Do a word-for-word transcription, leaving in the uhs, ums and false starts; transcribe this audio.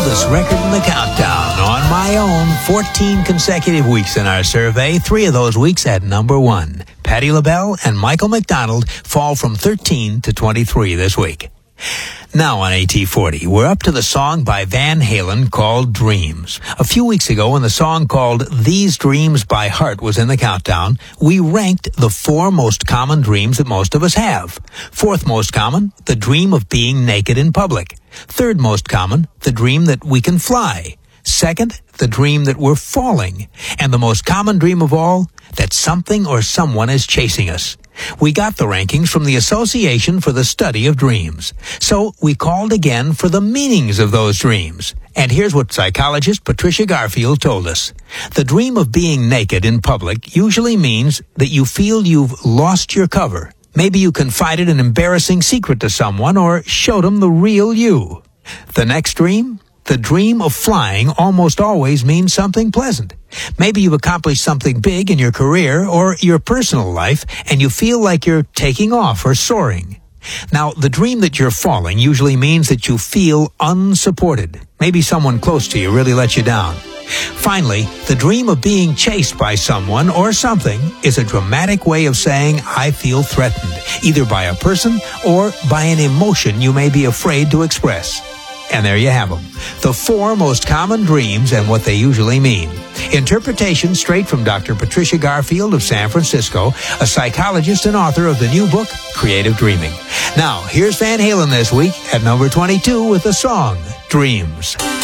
oldest record in the countdown. On my own, fourteen consecutive weeks in our survey, three of those weeks at number one. Patti LaBelle and Michael McDonald fall from thirteen to twenty-three this week. Now on A T forty, we're up to the song by Van Halen called Dreams. A few weeks ago, when the song called These Dreams by Heart was in the countdown, we ranked the four most common dreams that most of us have. Fourth most common, the dream of being naked in public. Third most common, the dream that we can fly. Second, the dream that we're falling. And the most common dream of all, that something or someone is chasing us. We got the rankings from the Association for the Study of Dreams. So we called again for the meanings of those dreams. And here's what psychologist Patricia Garfield told us. The dream of being naked in public usually means that you feel you've lost your cover. Maybe you confided an embarrassing secret to someone or showed them the real you. The next dream? The dream of flying almost always means something pleasant. Maybe you've accomplished something big in your career or your personal life, and you feel like you're taking off or soaring. Now, the dream that you're falling usually means that you feel unsupported. Maybe someone close to you really let you down. Finally, the dream of being chased by someone or something is a dramatic way of saying, I feel threatened, either by a person or by an emotion you may be afraid to express. And there you have them, the four most common dreams and what they usually mean. Interpretation straight from Doctor Patricia Garfield of San Francisco, a psychologist and author of the new book, Creative Dreaming. Now, here's Van Halen this week at number twenty-two with the song, Dreams.